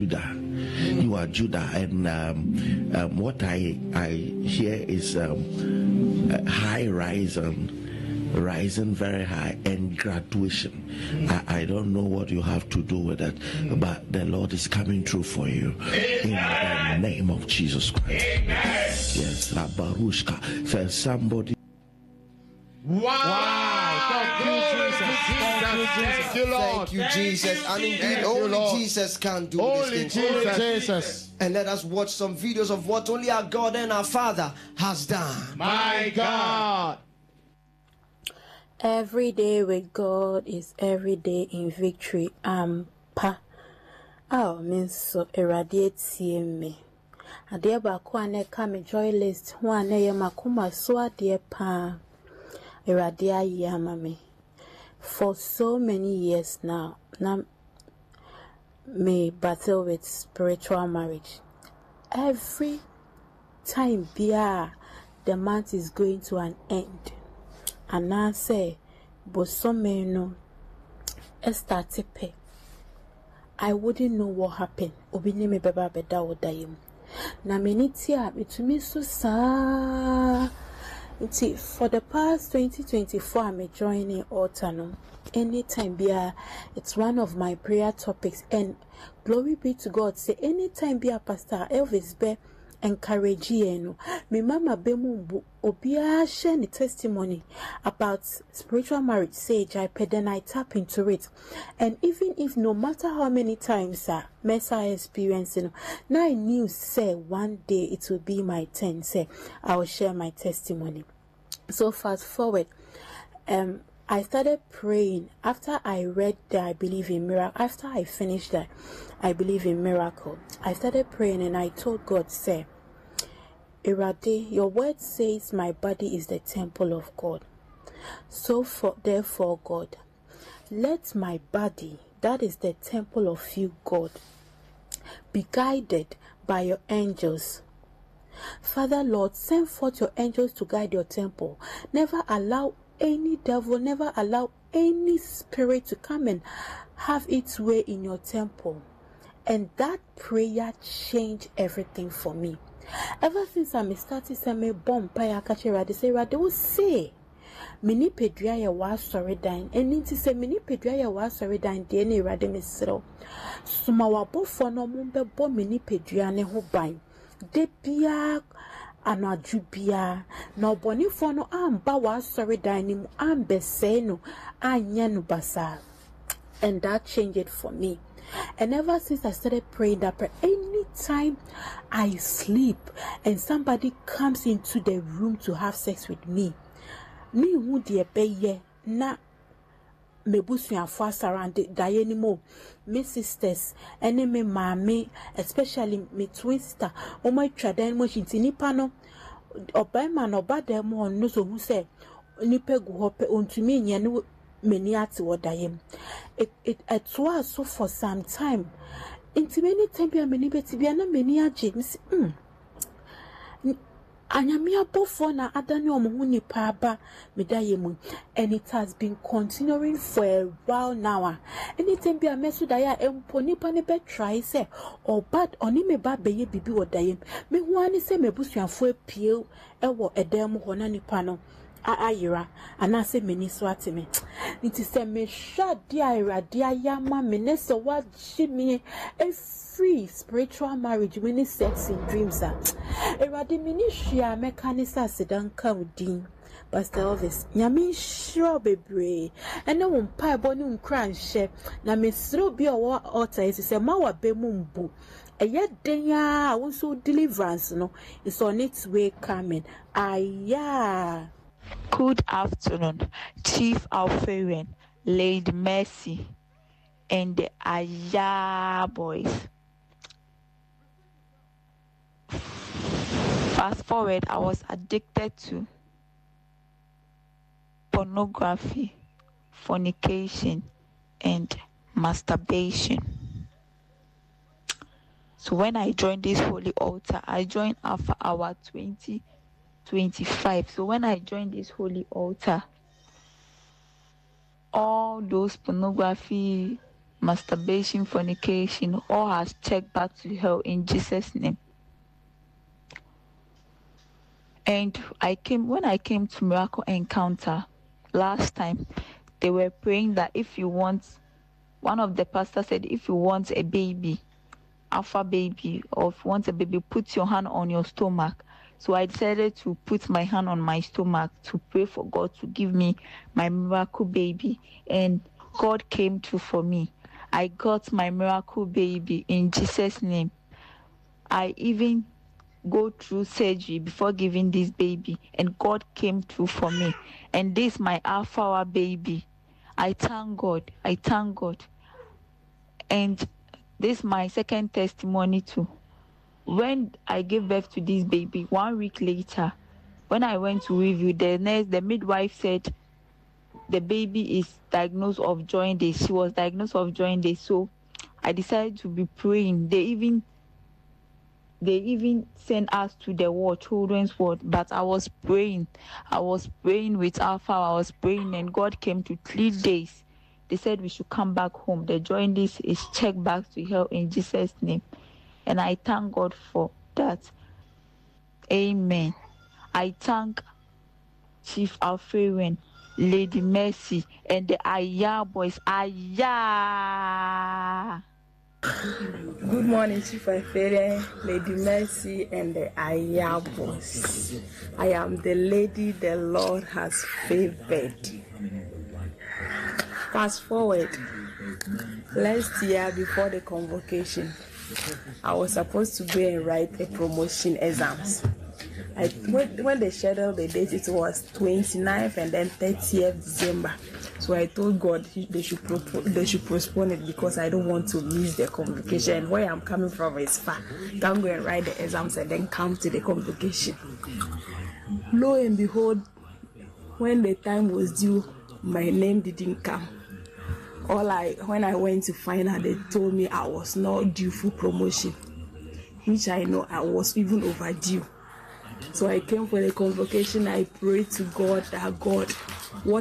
Judah. You are Judah, and what I hear is high rising very high, and graduation. I don't know what you have to do with that, but the Lord is coming through for you in the name of Jesus Christ. Yes, Barushka. So somebody. Wow! Thank you, Jesus. Thank you, Lord. Thank you, Jesus. And indeed, only Jesus can do this thing. Only Jesus. And let us watch some videos of what only our God and our Father has done. My God. Every day with God is every day in victory. Pa. Oh, means so irradiate me. Adeɛ baako a na ɛka me joy list ho a na ɛyɛ makoma so adeɛ paa. Awurade ayi ama me. For so many years now, me battle with spiritual marriage. Every time the month is going to an end. And I say, Bosome no, I wouldn't know what happened. Obini me beba beda odayim. Na menitia itumi so sa. For the past 2024, I'm joining altar no. Anytime it's one of my prayer topics, and glory be to God. Say anytime Pastor Elvis be encourage you. Me mama be mumbu obia share the testimony about spiritual marriage. Sage I then I tap into it, and even if no matter how many times Messiah experiencing, now I knew say one day it will be my turn. Say I will share my testimony. So fast forward, I started praying after I read that I believe in miracle. After I finished that, I believe in miracle. I started praying and I told God, say, Irade, your word says my body is the temple of God. So therefore, God, let my body, that is the temple of you, God, be guided by your angels. Father, Lord, send forth your angels to guide your temple. Never allow any devil, never allow any spirit to come and have its way in your temple. And that prayer changed everything for me. Ever since I started saying, "Bomb, paya kachira," they say, "They will say, mini pedria ya was sorry dying." And it is a mini pedria ya was sorry dying. The any rademesro. Sumawa bofo no mumbe bo mini pedria ne ho bang. Debia anadubia no bonifo no amba was sorry dining ambeseno anyanu basa. And that changed it for me. And ever since I started praying that prayer, anytime I sleep and somebody comes into the room to have sex with me who dear beye na mebusu afas around die anymore. Me sisters, and me mommy, especially me twin sister, oh my traden motion nipa no oba man oba dem on no so who say nipa gu hope onto me nya many at what I am. It was so for some time. Into many time be many betibiana many James. Anyamia bofona adani omuhuni paba medayemu, and it has been continuing for a while now. Anytime be a mesudaya emponi panebe try say or bad oni me ba beye bibi odayem. Me wani se mebusu afo pie ewo edem hona nipano. Ayira and I say many swatime. It is a me shot dia yama menesa what shimmy a free spiritual marriage when it's sex in dreams. A radiminisha mechanica sedanka udin. Pastor Elvis, Yami sure be and no one pie bonum cran share. Na me slow be a war altar is a mawa bemumbu. A yet denya also deliverance no it's on its way coming. Aya. Good afternoon, Chief Alfarian, Lady Mercy, and the Aya boys. Fast forward, I was addicted to pornography, fornication, and masturbation. So when I joined this holy altar, I joined after our 2025. So when I joined this holy altar, all those pornography, masturbation, fornication, all has checked back to hell in Jesus' name. And when I came to Miracle Encounter last time, they were praying that one of the pastors said, if you want a baby, alpha baby, or if you want a baby, put your hand on your stomach. So I decided to put my hand on my stomach to pray for God to give me my miracle baby. And God came through for me. I got my miracle baby in Jesus' name. I even go through surgery before giving this baby, and God came through for me. And this my alpha baby. I thank God. And this is my second testimony too. When I gave birth to this baby, 1 week later, when I went to review, the midwife said the baby is diagnosed of jaundice. She was diagnosed of jaundice. So I decided to be praying. They even sent us to the ward, children's ward, but I was praying. With Alpha. I was praying, and God came to 3 days. They said we should come back home. The jaundice is checked back to hell in Jesus' name. And I thank God for that. Amen. I thank Chief Alfrewen, Lady Mercy, and the Aya boys. Aya! Good morning, Chief Alfrewen, Lady Mercy, and the Aya boys. I am the lady the Lord has favored. Fast forward, last year before the convocation, I was supposed to go and write a promotion exams. When they scheduled the date, it was 29th and then 30th December. So I told God they should postpone it because I don't want to miss the convocation. And where I'm coming from is far. Can't go and write the exams and then come to the convocation. Lo and behold, when the time was due, my name didn't come. When I went to find out, they told me I was not due for promotion, which I know I was even overdue. So I came for the convocation. I prayed to God that God, what